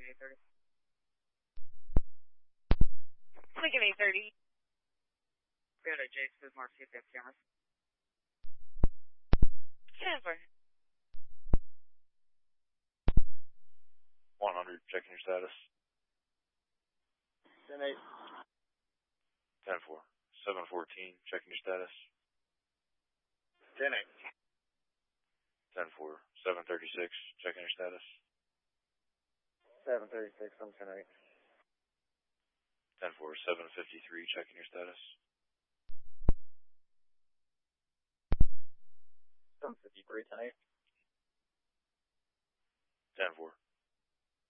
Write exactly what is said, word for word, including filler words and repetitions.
eight thirty. Lincoln eight thirty. Go to J Smoothmore, see if they have cameras. ten four. one hundred, checking your status. ten eight. ten four. seven fourteen, checking your status. ten eight. ten four. seven thirty-six, checking your status. seven thirty-six, I'm ten eight. ten four. seven fifty-three, checking your status. seven fifty-three, ten eight. ten four.